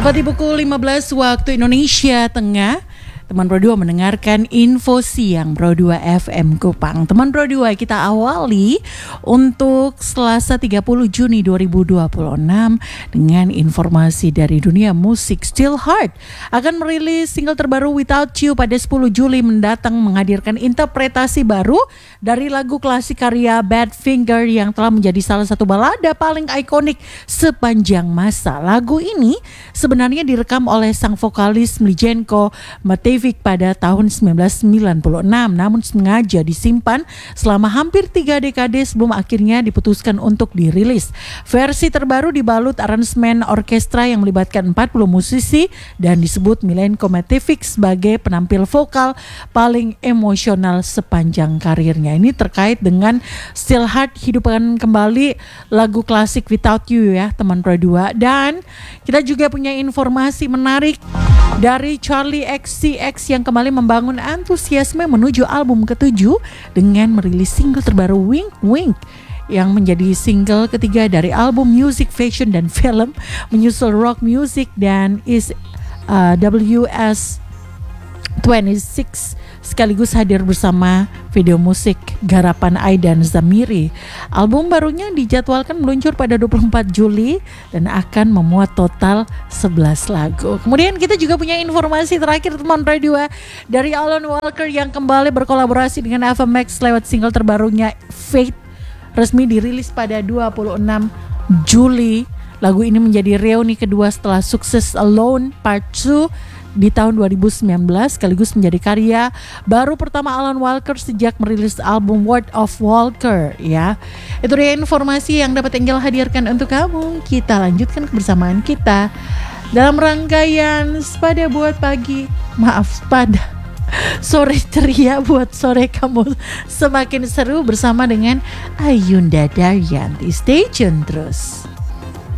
Tepat di pukul 15 waktu Indonesia Tengah, teman Pro 2 mendengarkan info siang Pro 2 FM Kupang. Teman Pro 2, kita awali untuk Selasa 30 Juni 2026 dengan informasi dari dunia musik. Still Heart akan merilis single terbaru Without You pada 10 Juli mendatang, menghadirkan interpretasi baru dari lagu klasik karya Badfinger yang telah menjadi salah satu balada paling ikonik sepanjang masa. Lagu ini sebenarnya direkam oleh sang vokalis Mljenko Matević pada tahun 1996, namun sengaja disimpan selama hampir 3 dekade sebelum akhirnya diputuskan untuk dirilis. Versi terbaru dibalut aransemen orkestra yang melibatkan 40 musisi dan disebut Mljenko Matević sebagai penampil vokal paling emosional sepanjang karirnya. Ini terkait dengan Still Heart, hidupkan kembali lagu klasik Without You ya teman Pro 2. Dan kita juga punya informasi menarik dari Charli XCX yang kembali membangun antusiasme menuju album ke-7 dengan merilis single terbaru Wink Wink yang menjadi single ketiga dari album Music, Fashion, dan Film, menyusul Rock Music dan Is WS26 sekaligus hadir bersama video musik garapan Aidan Zamiri. Album barunya dijadwalkan meluncur pada 24 Juli dan akan memuat total 11 lagu. Kemudian kita juga punya informasi terakhir teman Radio dari Alan Walker yang kembali berkolaborasi dengan Ava Max lewat single terbarunya Fate, resmi dirilis pada 26 Juli. Lagu ini menjadi reuni kedua setelah sukses Alone Part 2 di tahun 2019, sekaligus menjadi karya baru pertama Alan Walker sejak merilis album World of Walker ya. Itu dia informasi yang dapat Angel hadirkan untuk kamu. Kita lanjutkan kebersamaan kita dalam rangkaian Sepada buat pagi, pada sore ceria buat sore kamu semakin seru bersama dengan Ayunda Daryanti. Stay tune terus.